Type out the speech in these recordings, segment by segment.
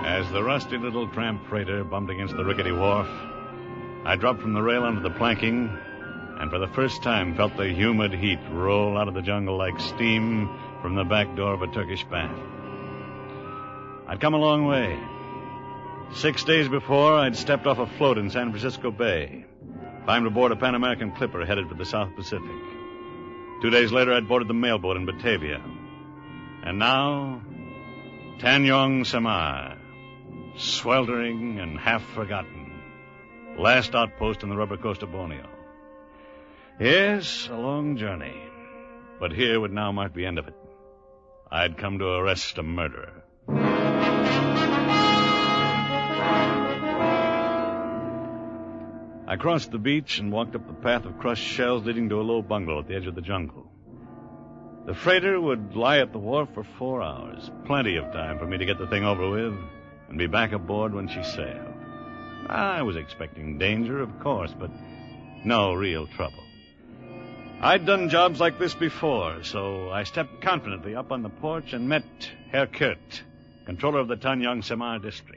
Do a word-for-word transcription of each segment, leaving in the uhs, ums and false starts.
As the rusty little tramp freighter bumped against the rickety wharf, I dropped from the rail onto the planking and for the first time felt the humid heat roll out of the jungle like steam from the back door of a Turkish bath. I'd come a long way. Six days before, I'd stepped off a float in San Francisco Bay, climbed aboard a Pan American clipper headed for the South Pacific. Two days later, I'd boarded the mailboat in Batavia. And now, Tanjong Samar, sweltering and half forgotten, last outpost on the rubber coast of Borneo. Yes, a long journey, but here would now mark the end of it. I'd come to arrest a murderer. I crossed the beach and walked up the path of crushed shells leading to a low bungalow at the edge of the jungle. The freighter would lie at the wharf for four hours, plenty of time for me to get the thing over with and be back aboard when she sailed. I was expecting danger, of course, but no real trouble. I'd done jobs like this before, so I stepped confidently up on the porch and met Herr Kurt, controller of the Tanjong Samar district.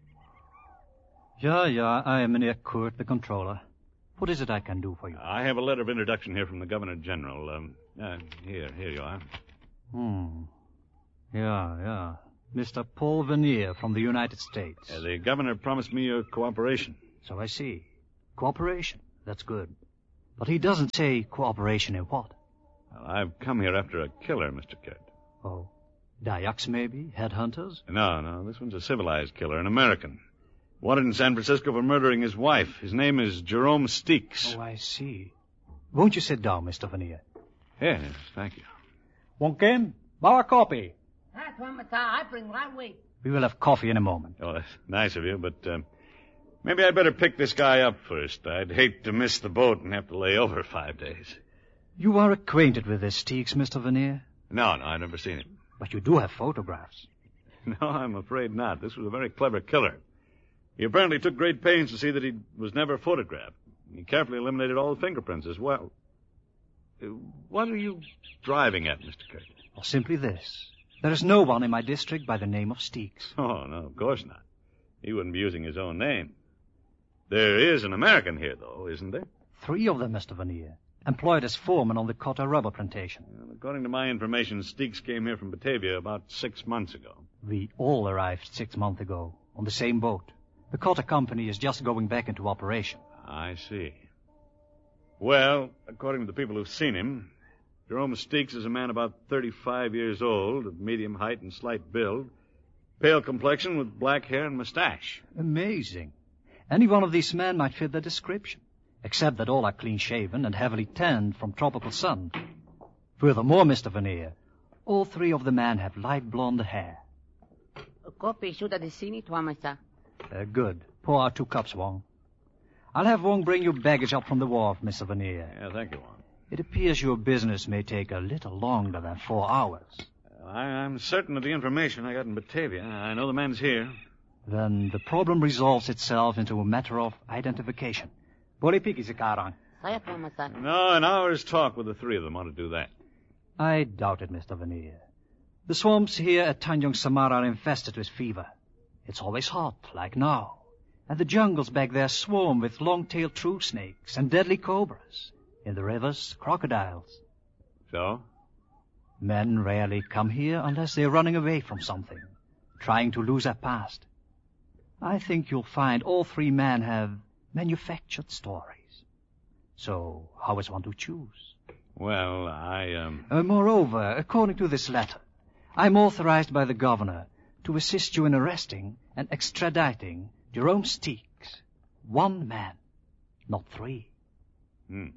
Yeah, yeah, I am Herr Kurt, the controller. What is it I can do for you? I have a letter of introduction here from the Governor General. Um, uh, here, here you are. Hmm. Yeah, yeah. Mister Paul Vernier from the United States. Uh, the governor promised me your cooperation. So I see. Cooperation. That's good. But he doesn't say cooperation in what? Well, I've come here after a killer, Mister Kurt. Oh. Dayaks, maybe? Headhunters? No, no. This one's a civilized killer, an American. Wanted in San Francisco for murdering his wife. His name is Jerome Steeks. Oh, I see. Won't you sit down, Mister Vernier? Yes, thank you. Wonkin, bawa coffee. That's what I bring right away. We will have coffee in a moment. Oh, that's nice of you, but uh, maybe I'd better pick this guy up first. I'd hate to miss the boat and have to lay over five days. You are acquainted with this Steeks, Mister Vernier? No, no, I've never seen him. But you do have photographs. No, I'm afraid not. This was a very clever killer. He apparently took great pains to see that he was never photographed. He carefully eliminated all the fingerprints as well. Uh, What are you driving at, Mister Kurt? Well, simply this. There is no one in my district by the name of Steeks. Oh, no, of course not. He wouldn't be using his own name. There is an American here, though, isn't there? Three of them, Mister Vernier, employed as foreman on the Cotta rubber plantation. Well, according to my information, Steeks came here from Batavia about six months ago. We all arrived six months ago on the same boat. The Cotta Company is just going back into operation. I see. Well, according to the people who've seen him, Jerome Steeks is a man about thirty-five years old, of medium height and slight build, pale complexion with black hair and mustache. Amazing. Any one of these men might fit the description, except that all are clean-shaven and heavily tanned from tropical sun. Furthermore, Mister Vernier, all three of the men have light blonde hair. A copy should have seen it, Wamasa. Uh, good. Pour out two cups, Wong. I'll have Wong bring your baggage up from the wharf, Mister Vernier. Yeah, thank you, Wong. It appears your business may take a little longer than four hours. Well, I, I'm certain of the information I got in Batavia. I know the man's here. Then the problem resolves itself into a matter of identification. Boleh sekarang. Saya, Wamasa. No, an hour's talk with the three of them ought to do that. I doubt it, Mister Vernier. The swamps here at Tanjong Samar are infested with fever. It's always hot, like now. And the jungles back there swarm with long-tailed true snakes and deadly cobras. In the rivers, crocodiles. So? Men rarely come here unless they're running away from something, trying to lose their past. I think you'll find all three men have manufactured stories. So, how is one to choose? Well, I, um... Uh, moreover, according to this letter, I'm authorized by the governor to assist you in arresting and extraditing Jerome Steeks. One man, not three. Hmm.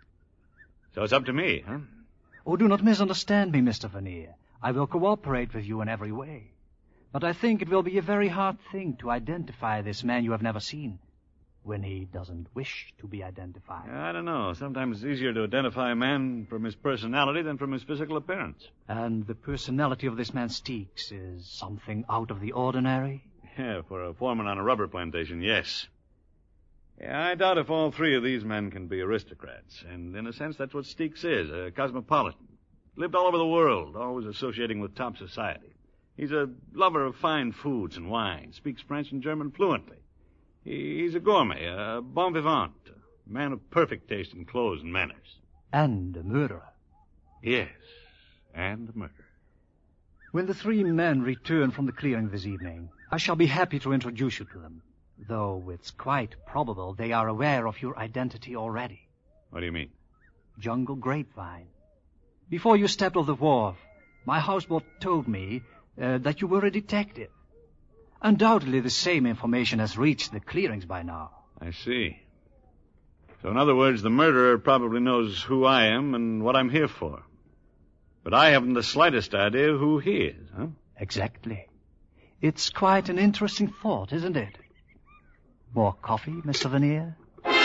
So it's up to me, huh? Oh, do not misunderstand me, Mister Vernier. I will cooperate with you in every way. But I think it will be a very hard thing to identify this man you have never seen when he doesn't wish to be identified. I don't know. Sometimes it's easier to identify a man from his personality than from his physical appearance. And the personality of this man Steeks is something out of the ordinary? Yeah, for a foreman on a rubber plantation, yes. Yeah, I doubt if all three of these men can be aristocrats. And in a sense, that's what Steeks is, a cosmopolitan. Lived all over the world, always associating with top society. He's a lover of fine foods and wine, speaks French and German fluently. He, he's a gourmet, a bon vivant, a man of perfect taste in clothes and manners. And a murderer. Yes, and a murderer. When the three men return from the clearing this evening, I shall be happy to introduce you to them, though it's quite probable they are aware of your identity already. What do you mean? Jungle Grapevine. Before you stepped off the wharf, my houseboat told me uh, that you were a detective. Undoubtedly the same information has reached the clearings by now. I see. So in other words, the murderer probably knows who I am and what I'm here for. But I haven't the slightest idea who he is, huh? Exactly. It's quite an interesting thought, isn't it? More coffee, Mister Vernier?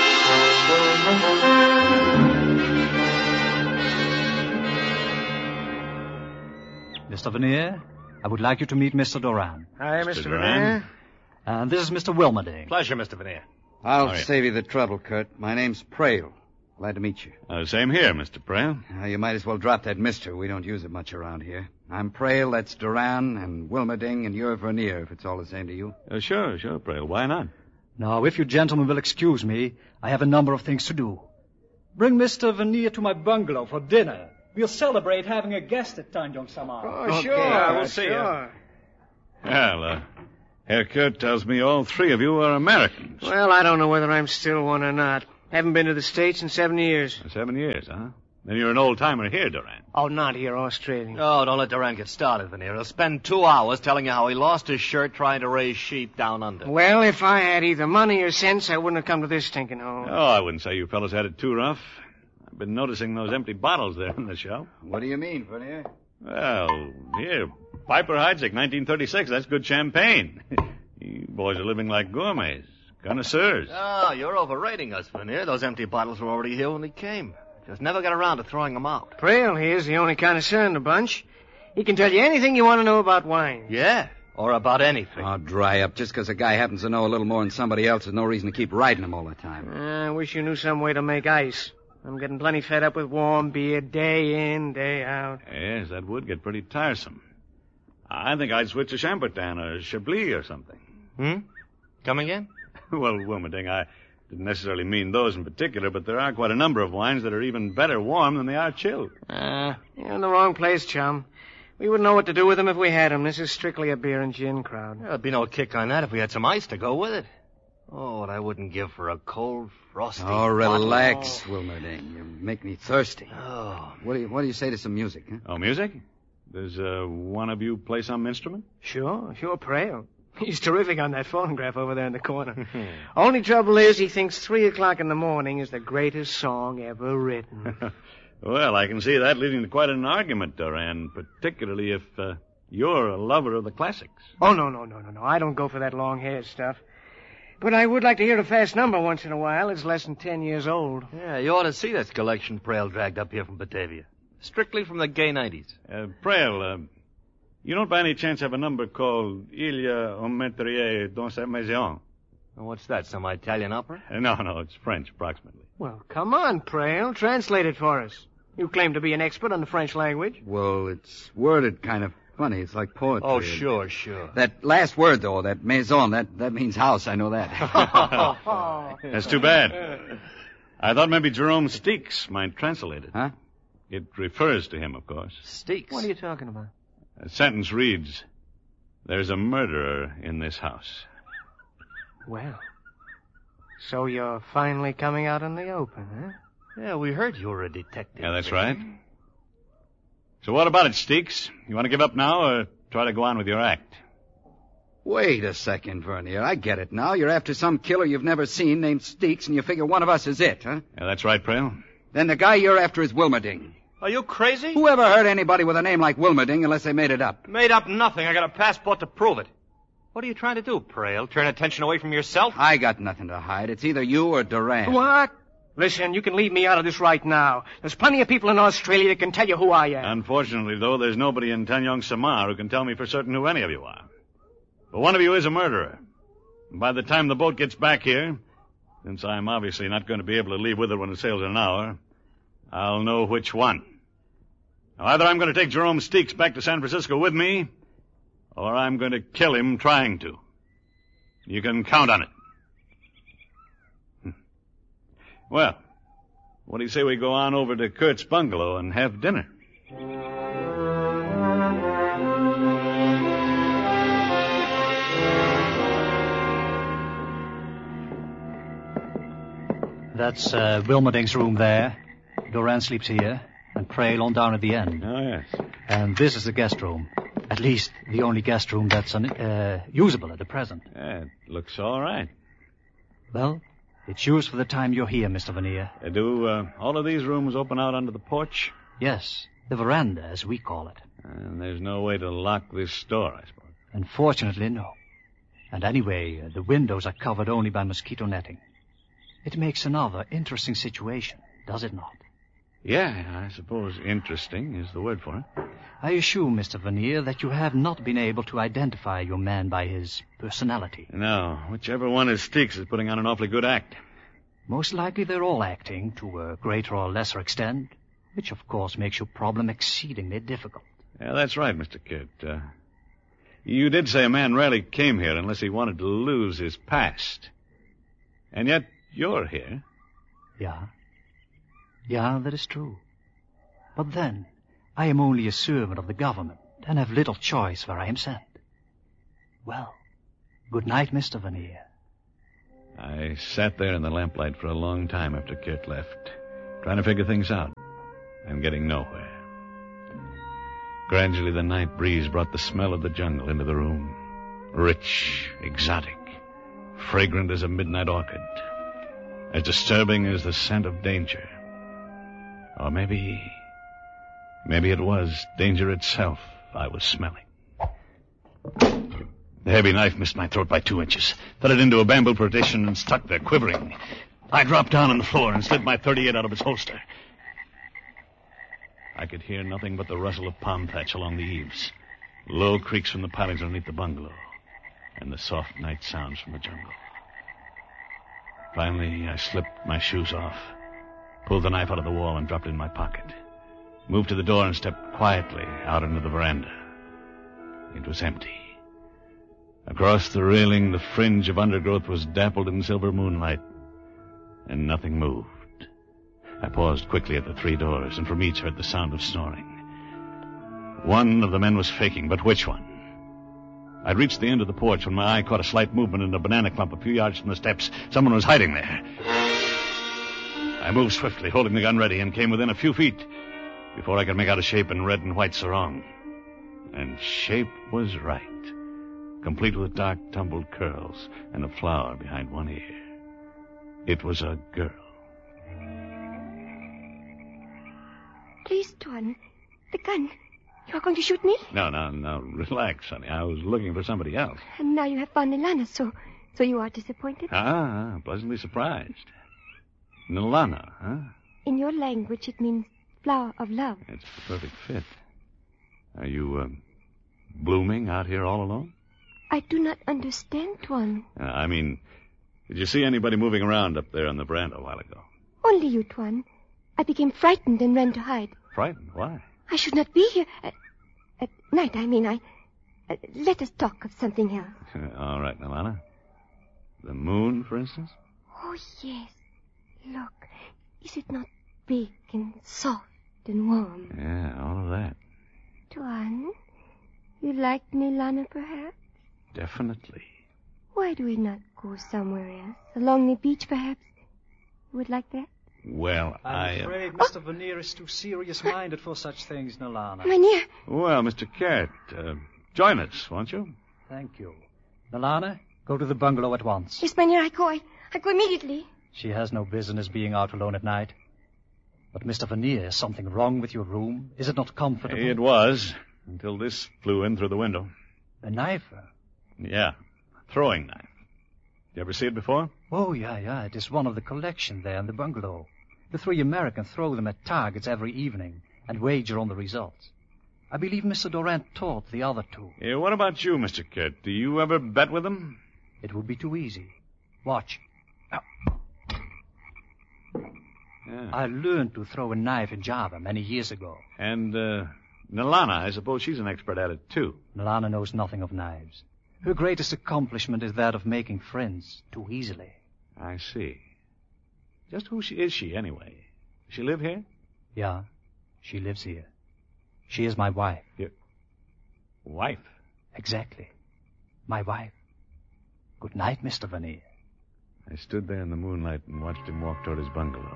Mister Vernier, I would like you to meet Mister Doran. Hi, Mister Mister Duran. Vernier. And this is Mister Wilmerding. Pleasure, Mister Vernier. I'll Oh, yeah. save you the trouble, Kurt. My name's Prale. Glad to meet you. Uh, same here, Mister Prale. Uh, you might as well drop that mister. We don't use it much around here. I'm Prale, that's Duran, and Wilmerding, and you're Vernier, if it's all the same to you. Uh, sure, sure, Prale. Why not? Now, if you gentlemen will excuse me, I have a number of things to do. Bring Mister Vernier to my bungalow for dinner. We'll celebrate having a guest at Tanjong Samar. Oh, Okay, sure. uh, we'll see sure. you. Well, uh, Herr Kurt tells me all three of you are Americans. Well, I don't know whether I'm still one or not. Haven't been to the States in seven years. Seven years, huh? Then you're an old-timer here, Duran. Oh, not here, Australia. Oh, don't let Duran get started, Vernier. He'll spend two hours telling you how he lost his shirt trying to raise sheep down under. Well, if I had either money or sense, I wouldn't have come to this stinking hole. Oh, I wouldn't say you fellas had it too rough. I've been noticing those empty bottles there on the shelf. What do you mean, Vernier? Well, here, Piper Heidsieck, nineteen thirty-six. That's good champagne. You boys are living like gourmets, connoisseurs. Oh, you're overrating us, Vernier. Those empty bottles were already here when he came. Just never got around to throwing them out. Prale here's the only connoisseur in the bunch. He can tell you anything you want to know about wine. Yeah, or about anything. Oh, dry up. Just because a guy happens to know a little more than somebody else is no reason to keep riding him all the time. Uh, I wish you knew some way to make ice. I'm getting plenty fed up with warm beer day in, day out. Yes, that would get pretty tiresome. I think I'd switch to Chambertin or Chablis or something. Hmm? Come again? Well, Wilmerding, I didn't necessarily mean those in particular, but there are quite a number of wines that are even better warm than they are chilled. Uh, you're in the wrong place, chum. We wouldn't know what to do with them if we had them. This is strictly a beer and gin crowd. There'd be no kick on that if we had some ice to go with it. Oh, what I wouldn't give for a cold, frosty Oh, bottle. relax, Wilmerding. You make me thirsty. Oh, What do you What do you say to some music, huh? Oh, music? Does uh, one of you play some instrument? Sure, sure, Prale. He's terrific on that phonograph over there in the corner. Only trouble is he thinks three o'clock in the morning is the greatest song ever written. Well, I can see that leading to quite an argument, Duran, particularly if uh, you're a lover of the classics. Oh, no, no, no, no, no. I don't go for that long-haired stuff. But I would like to hear a fast number once in a while. It's less than ten years old. yeah, you ought to see this collection Prale dragged up here from Batavia. Strictly from the gay nineties. Uh, Prale, uh, you don't by any chance have a number called Il y a un meurtrier dans cette maison? Oh, what's that, some Italian opera? Uh, no, no, it's French, approximately. Well, come on, Prale. Translate it for us. You claim to be an expert on the French language. Well, it's worded kind of funny. It's like poetry. Oh, sure, sure. That last word, though, that maison, that, that means house. I know that. That's too bad. I thought maybe Jerome Steeks might translate it. Huh? It refers to him, of course. Steaks. What are you talking about? The sentence reads, "There's a murderer in this house." Well, so you're finally coming out in the open, huh? Yeah, we heard you were a detective. Yeah, that's right. So what about it, Steeks? You want to give up now or try to go on with your act? Wait a second, Vernier. I get it now. You're after some killer you've never seen named Steeks, and you figure one of us is it, huh? Yeah, that's right, Prale. Then the guy you're after is Wilmerding. Are you crazy? Who ever heard anybody with a name like Wilmerding unless they made it up? Made up nothing. I got a passport to prove it. What are you trying to do, Prale? Turn attention away from yourself? I got nothing to hide. It's either you or Duran. What? Listen, you can leave me out of this right now. There's plenty of people in Australia that can tell you who I am. Unfortunately, though, there's nobody in Tanjong Samar who can tell me for certain who any of you are. But one of you is a murderer. And by the time the boat gets back here, since I'm obviously not going to be able to leave with it when it sails in an hour, I'll know which one. Now, either I'm going to take Jerome Steeks back to San Francisco with me, or I'm going to kill him trying to. You can count on it. Well, what do you say we go on over to Kurt's bungalow and have dinner? That's uh, Wilmerding's room there. Doran sleeps here, and Prail on down at the end. Oh, yes. And this is the guest room. At least the only guest room that's un- uh, usable at the present. Yeah, it looks all right. Well, it's yours for the time you're here, Mister Veneer. Uh, do uh, all of these rooms open out onto the porch? Yes, the veranda, as we call it. And there's no way to lock this door, I suppose. Unfortunately, no. And anyway, uh, the windows are covered only by mosquito netting. It makes another interesting situation, does it not? Yeah, I suppose interesting is the word for it. I assume, Mister Veneer, that you have not been able to identify your man by his personality. No, whichever one is Steeks is putting on an awfully good act. Most likely they're all acting to a greater or lesser extent, which of course makes your problem exceedingly difficult. Yeah, that's right, Mister Kurt. Uh, you did say a man rarely came here unless he wanted to lose his past. And yet you're here. Yeah. Yeah, that is true. But then, I am only a servant of the government and have little choice where I am sent. Well, good night, Mister Veneer. I sat there in the lamplight for a long time after Kurt left, trying to figure things out and getting nowhere. Gradually, the night breeze brought the smell of the jungle into the room. Rich, exotic, fragrant as a midnight orchid, as disturbing as the scent of danger. Or maybe... Maybe it was danger itself I was smelling. The heavy knife missed my throat by two inches, thudded into a bamboo partition and stuck there, quivering. I dropped down on the floor and slid my thirty-eight out of its holster. I could hear nothing but the rustle of palm thatch along the eaves, low creaks from the pilings underneath the bungalow, and the soft night sounds from the jungle. Finally, I slipped my shoes off, pulled the knife out of the wall and dropped it in my pocket. Moved to the door and stepped quietly out into the veranda. It was empty. Across the railing, the fringe of undergrowth was dappled in silver moonlight, and nothing moved. I paused quickly at the three doors, and from each heard the sound of snoring. One of the men was faking, but which one? I'd reached the end of the porch when my eye caught a slight movement in a banana clump a few yards from the steps. Someone was hiding there. I moved swiftly, holding the gun ready, and came within a few feet before I could make out a shape in red and white sarong. And shape was right, complete with dark tumbled curls and a flower behind one ear. It was a girl. Please, Tuan, the gun. You are going to shoot me? No, no, no, relax, honey. I was looking for somebody else. And now you have found Nilana, so so you are disappointed? Ah, pleasantly surprised. Nilana, huh? In your language, it means flower of love. It's a perfect fit. Are you, uh, blooming out here all alone? I do not understand, Tuan. Uh, I mean, did you see anybody moving around up there on the veranda a while ago? Only you, Tuan. I became frightened and ran to hide. Frightened? Why? I should not be here. At, at night, I mean. I. Uh, let us talk of something else. All right, Nilana. The moon, for instance? Oh, yes. Look. Is it not big and soft and warm? Yeah, all of that. Tuan, you like Nilana, perhaps? Definitely. Why do we not go somewhere else? Along the beach, perhaps? You would like that? Well, I'm I... afraid uh... Mister Veneer is too serious-minded for such things, Nilana. Mynheer. Well, Mister Kurt, uh, join us, won't you? Thank you. Nilana, go to the bungalow at once. Yes, Mynheer, I go. I, I go immediately. She has no business being out alone at night. But, Mister Veneer, is something wrong with your room? Is it not comfortable? It was, until this flew in through the window. A knife? Yeah, a throwing knife. You ever see it before? Oh, yeah, yeah. It is one of the collection there in the bungalow. The three Americans throw them at targets every evening and wager on the results. I believe Mister Durant taught the other two. Yeah, what about you, Mister Kurt? Do you ever bet with them? It would be too easy. Watch. Now. Yeah. I learned to throw a knife in Java many years ago. And, uh, Nalana, I suppose she's an expert at it, too. Nalana knows nothing of knives. Her greatest accomplishment is that of making friends too easily. I see. Just who she is she, anyway? Does she live here? Yeah, she lives here. She is my wife. Your wife? Exactly. My wife. Good night, Mister Vernier. I stood there in the moonlight and watched him walk toward his bungalow.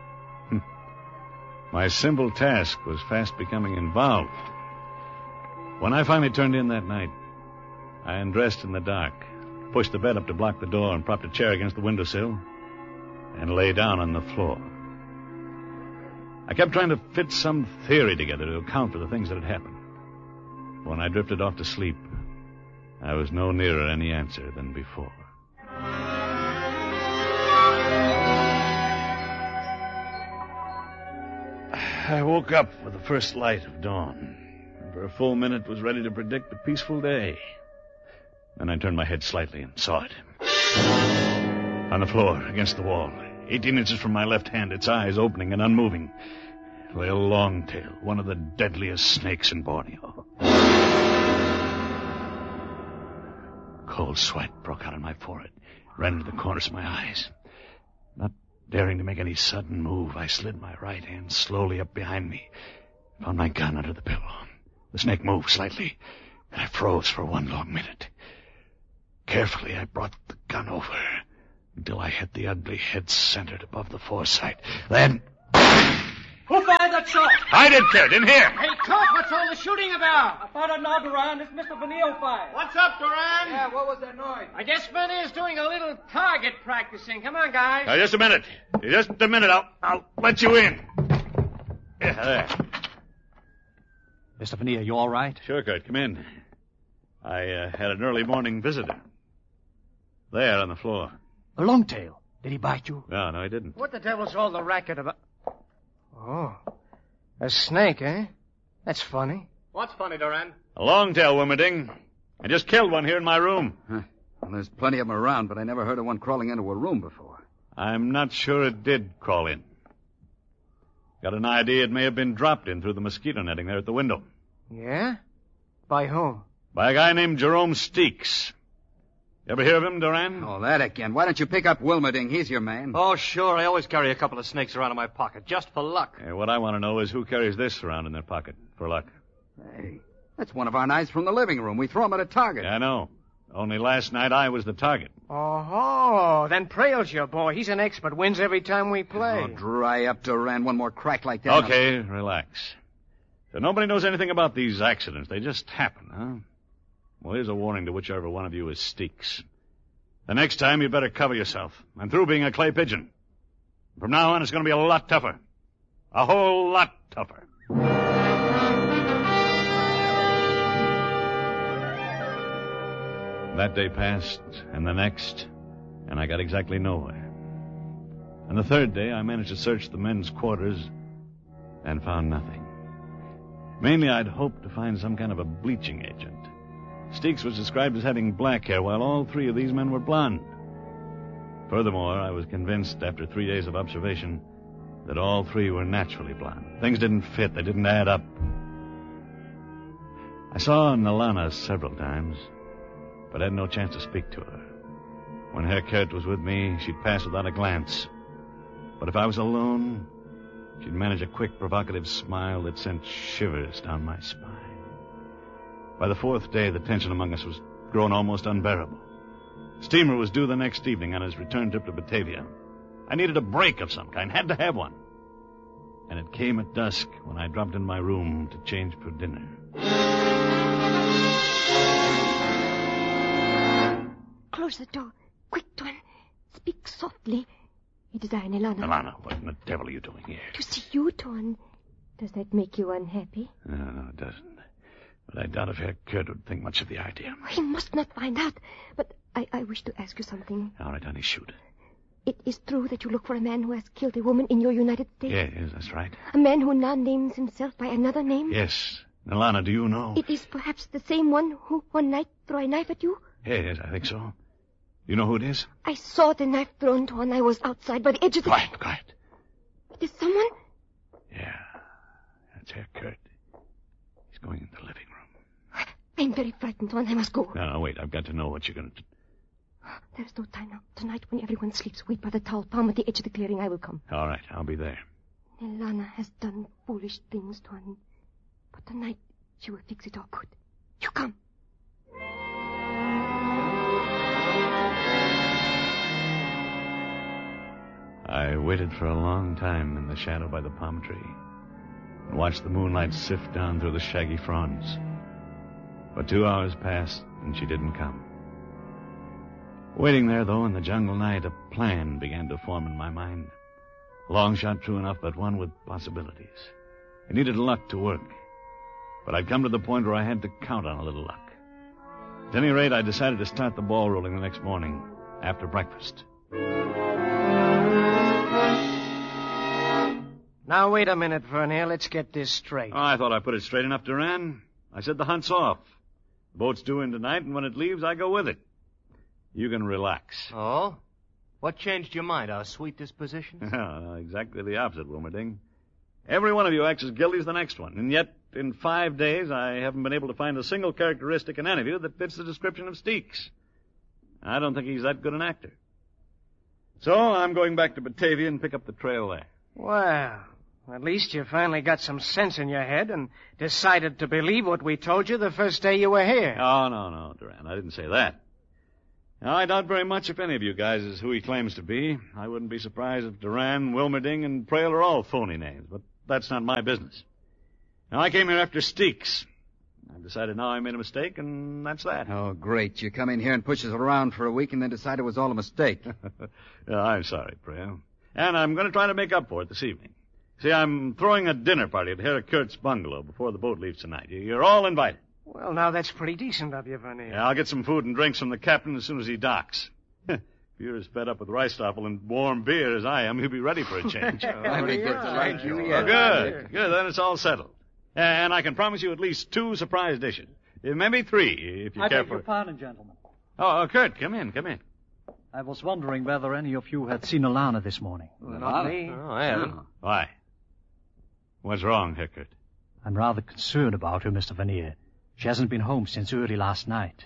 My simple task was fast becoming involved. When I finally turned in that night, I undressed in the dark, pushed the bed up to block the door, and propped a chair against the windowsill, and lay down on the floor. I kept trying to fit some theory together to account for the things that had happened. When I drifted off to sleep, I was no nearer any answer than before. I woke up with the first light of dawn, and for a full minute was ready to predict a peaceful day. Then I turned my head slightly and saw it. On the floor, against the wall, eighteen inches from my left hand, its eyes opening and unmoving, lay a longtail, one of the deadliest snakes in Borneo. Cold sweat broke out on my forehead, ran into the corners of my eyes. Not daring to make any sudden move, I slid my right hand slowly up behind me, found my gun under the pillow. The snake moved slightly, and I froze for one long minute. Carefully, I brought the gun over until I had the ugly head centered above the foresight. Then... Who fired that shot? I did, Kurt, in here. Hey, Cook, what's all the shooting about? I found out now, Duran. It's Mister Vernier who fired. What's up, Duran? Yeah, what was that noise? I guess Vernier's doing a little target practicing. Come on, guys. Now, just a minute. Just a minute. I'll, I'll let you in. Yeah, there. Mister Vernier, you all right? Sure, Kurt. Come in. I uh, had an early morning visitor. There on the floor. A longtail. Did he bite you? No, no, he didn't. What the devil's all the racket about? Oh, a snake, eh? That's funny. What's funny, Duran? A longtail, Wilmerding. I just killed one here in my room. Huh. Well, there's plenty of them around, but I never heard of one crawling into a room before. I'm not sure it did crawl in. Got an idea it may have been dropped in through the mosquito netting there at the window. Yeah? By whom? By a guy named Jerome Steeks. You ever hear of him, Duran? Oh, that again. Why don't you pick up Wilmerding? He's your man. Oh, sure. I always carry a couple of snakes around in my pocket, just for luck. Hey, what I want to know is who carries this around in their pocket, for luck. Hey, that's one of our knives from the living room. We throw them at a target. Yeah, I know. Only last night I was the target. Oh, then Prail's your boy. He's an expert. Wins every time we play. Oh, dry up, Duran. One more crack like that. Okay, relax. So nobody knows anything about these accidents. They just happen, huh? Well, here's a warning to whichever one of you is Steeks. The next time, you'd better cover yourself. I'm through being a clay pigeon. From now on, it's going to be a lot tougher. A whole lot tougher. That day passed, and the next, and I got exactly nowhere. And the third day, I managed to search the men's quarters and found nothing. Mainly, I'd hoped to find some kind of a bleaching agent. Steeks was described as having black hair, while all three of these men were blonde. Furthermore, I was convinced after three days of observation that all three were naturally blonde. Things didn't fit. They didn't add up. I saw Nalana several times, but had no chance to speak to her. When Herr Kurt was with me, she'd pass without a glance. But if I was alone, she'd manage a quick, provocative smile that sent shivers down my spine. By the fourth day, the tension among us was grown almost unbearable. Steamer was due the next evening on his return trip to Batavia. I needed a break of some kind, had to have one. And it came at dusk when I dropped in my room to change for dinner. Close the door. Quick, Tuan. Speak softly. It is I, Nalana. Nalana, what in the devil are you doing here? To see you, Tuan. Does that make you unhappy? No, no, it doesn't. But I doubt if Herr Kurt would think much of the idea. He must not find out. But I, I wish to ask you something. All right, honey, shoot. It is true that you look for a man who has killed a woman in your United States? Yes, yes, that's right. A man who now names himself by another name? Yes. Nalana, do you know? It is perhaps the same one who one night threw a knife at you? Yes, yes, I think so. You know who it is? I saw the knife thrown, Tuan. I was outside by the edge of the... Quiet, quiet. It is someone? Yeah, that's Herr Kurt. He's going in the living room. I'm very frightened, Juan. I must go. No, no, wait. I've got to know what you're going to do. There's no time now. Tonight, when everyone sleeps, wait by the towel palm at the edge of the clearing. I will come. All right, I'll be there. Nilana has done foolish things, Tuan. But tonight, she will fix it all good. You come. I waited for a long time in the shadow by the palm tree and watched the moonlight sift down through the shaggy fronds. But two hours passed, and she didn't come. Waiting there, though, in the jungle night, a plan began to form in my mind. Long shot true enough, but one with possibilities. It needed luck to work. But I'd come to the point where I had to count on a little luck. At any rate, I decided to start the ball rolling the next morning, after breakfast. Now, wait a minute, Vernier. Let's get this straight. Oh, I thought I put it straight enough, Duran. I said the hunt's off. The boat's due in tonight, and when it leaves, I go with it. You can relax. Oh? What changed your mind? Our sweet disposition? No, exactly the opposite, Wilmerding. Every one of you acts as guilty as the next one, and yet in five days I haven't been able to find a single characteristic in any of you that fits the description of Steeks. I don't think he's that good an actor. So I'm going back to Batavia and pick up the trail there. Well, at least you finally got some sense in your head and decided to believe what we told you the first day you were here. Oh, no, no, Duran, I didn't say that. Now, I doubt very much if any of you guys is who he claims to be. I wouldn't be surprised if Duran, Wilmerding, and Prail are all phony names, but that's not my business. Now, I came here after Steeks. I decided now I made a mistake, and that's that. Oh, great. You come in here and push us around for a week and then decide it was all a mistake. Yeah, I'm sorry, Prail. And I'm going to try to make up for it this evening. See, I'm throwing a dinner party at Herr Kurt's bungalow before the boat leaves tonight. You're all invited. Well, now, that's pretty decent of you, Vernier. Yeah, I'll get some food and drinks from the captain as soon as he docks. If you're as fed up with Ricestoffel and warm beer as I am, he'll be ready for a change. I think that's like you. Oh, Yeah. good. Good. Then it's all settled. And I can promise you at least two surprise dishes. Uh, Maybe three, if you I care beg for your pardon, gentlemen. Oh, uh, Kurt, come in, come in. I was wondering whether any of you had seen Alana this morning. Well, not me. Oh, I haven't. Why? What's wrong, Herr Kurt? I'm rather concerned about her, Mister Vernier. She hasn't been home since early last night.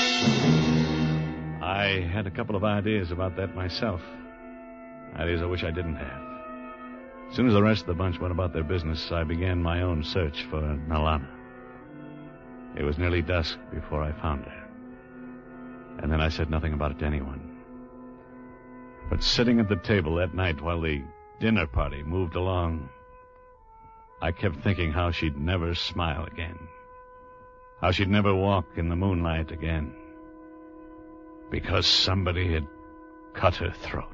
I had a couple of ideas about that myself. Ideas I wish I didn't have. As soon as the rest of the bunch went about their business, I began my own search for Nalana. It was nearly dusk before I found her. And then I said nothing about it to anyone. But sitting at the table that night while the dinner party moved along, I kept thinking how she'd never smile again. How she'd never walk in the moonlight again. Because somebody had cut her throat.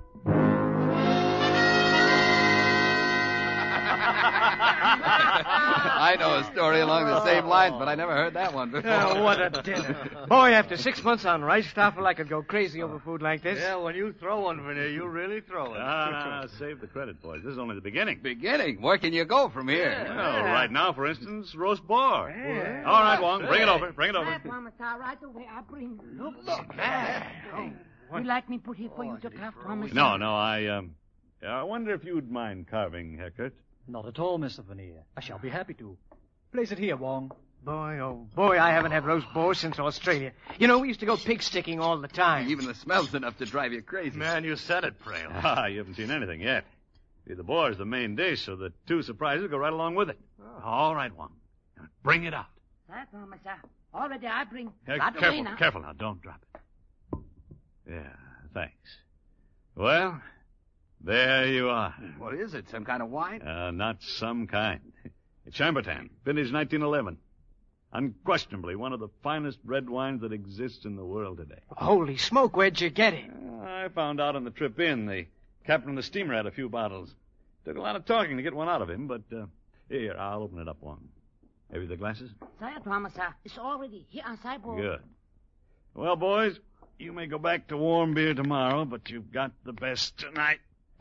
I know a story along the same lines, but I never heard that one before. Oh, what a dinner. Boy, after six months on Ricestoffel, I could go crazy over food like this. Yeah, when you throw one, Vernier, you really throw it. Ah, save the credit, boys. This is only the beginning. Beginning. Where can you go from here? Well, right now, for instance, roast boar. All right, Wong, bring it over. Bring it over. That one, Massa, right away. I bring. Look, look. Oh, you like me put here for you to carve, Thomas? No, no, I, um, I wonder if you'd mind carving, Heckert. Not at all, Mister Vernier. I shall be happy to. Place it here, Wong. Boy, oh boy, I haven't had roast boar since Australia. You know, we used to go pig sticking all the time. Even the smell's enough to drive you crazy. Man, you said it, Prail. Ah, you haven't seen anything yet. See, the boar's the main dish, so the two surprises go right along with it. All right, Wong. Now, bring it out. That one, Massa. Already I bring. Uh, Right away careful, now. careful now. Don't drop it. Yeah, thanks. Well, there you are. What is it? Some kind of wine? Uh, not some kind. It's Chambertin, vintage nineteen eleven. Unquestionably one of the finest red wines that exists in the world today. Holy smoke, where'd you get it? Uh, I found out on the trip in. The captain of the steamer had a few bottles. Took a lot of talking to get one out of him, but uh, here, I'll open it up one. Maybe the glasses? That one, Massa. It's already here on sideboard. Good. Well, boys, you may go back to warm beer tomorrow, but you've got the best tonight.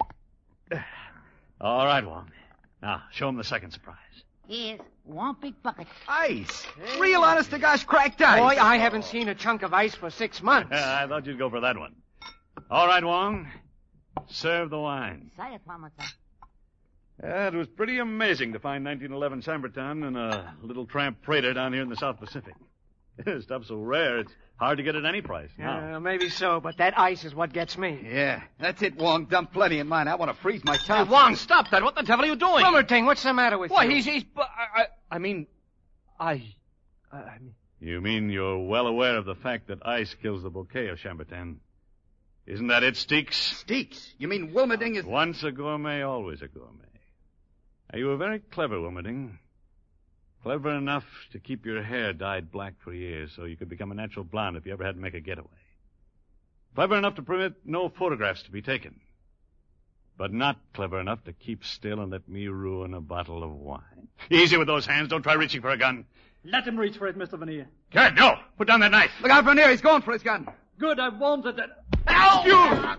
All right, Wong. Now, show him the second surprise. Here's one big bucket. Ice. Real honest-to-gosh cracked ice. Boy, I haven't seen a chunk of ice for six months. I thought you'd go for that one. All right, Wong. Serve the wine. Say it one, Massa. Yeah, it was pretty amazing to find nineteen eleven Samberton in a little tramp freighter down here in the South Pacific. Stuff's so rare, it's hard to get at any price now. Yeah, maybe so, but that ice is what gets me. Yeah, that's it, Wong. Dump plenty in mine. I want to freeze my tongue. Hey, Wong, stop that. What the devil are you doing? Wilmerting, what's the matter with Why, you? he's... he's... I, I, I mean... I... I mean... You mean you're well aware of the fact that ice kills the bouquet of Chambertin? Isn't that it, Steeks? Steeks? You mean Wilmerding is... Once a gourmet, always a gourmet. Now, you were very clever, Wilmerding. Clever enough to keep your hair dyed black for years so you could become a natural blonde if you ever had to make a getaway. Clever enough to permit no photographs to be taken. But not clever enough to keep still and let me ruin a bottle of wine. Easy with those hands. Don't try reaching for a gun. Let him reach for it, Mister Veneer. Good, no. Put down that knife. Look out, Vernier. He's going for his gun. Good, I warned it. Ow!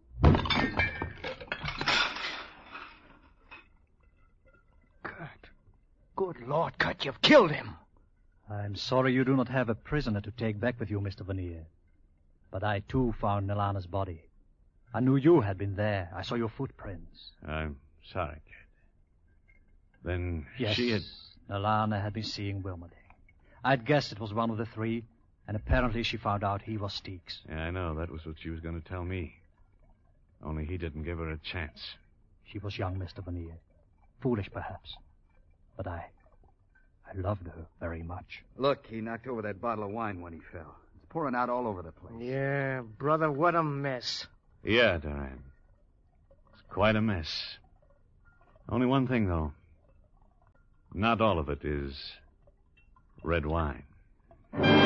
Good Lord, Cut, you've killed him. I'm sorry you do not have a prisoner to take back with you, Mister Veneer. But I, too, found Nalana's body. I knew you had been there. I saw your footprints. I'm sorry, kid. Then Yes, she had... Nalana had been seeing Wilmerding. I'd guessed it was one of the three, and apparently she found out he was Steeks. Yeah, I know. That was what she was going to tell me. Only he didn't give her a chance. She was young, Mister Veneer. Foolish, perhaps. But I... I loved her very much. Look, he knocked over that bottle of wine when he fell. It's pouring out all over the place. Yeah, brother, what a mess. Yeah, Duran. It's quite a mess. Only one thing, though. Not all of it is red wine.